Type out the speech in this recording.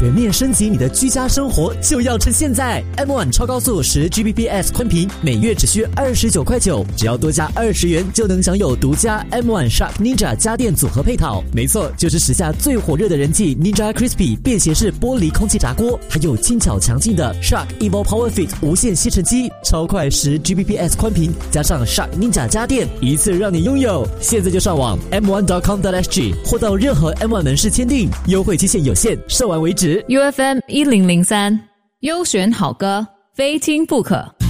全面升级你的居家生活就要趁现在。M1 超高速10Gbps 宽频，每月只需29.9块，只要多加20元就能享有独家 M1 Shark Ninja 家电组合配套。没错，就是时下最火热的人气 Ninja Crispy 便携式玻璃空气炸锅，还有轻巧强劲的 Shark Evo Power Fit 无线吸尘机，超快10Gbps 宽频，加上 Shark Ninja 家电，一次让你拥有。现在就上网 m1.com.sg 或到任何 M1 门市签订，优惠期限有限，售完为止。 UFM 1003，优选好歌，非听不可。